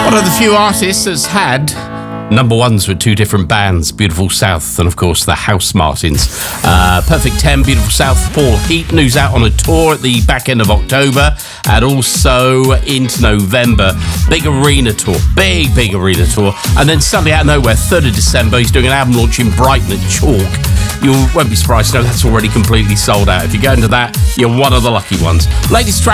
One of the few artists that's had number ones with two different bands, Beautiful South and, of course, the Housemartins. Perfect 10, Beautiful South, Paul Heaton, who's out on a tour at the back end of October and also into November. Big arena tour, big arena tour. And then suddenly out of nowhere, 3rd of December, he's doing an album launch in Brighton at Chalk. You won't be surprised to know that's already completely sold out. If you go into that, you're one of the lucky ones. Latest track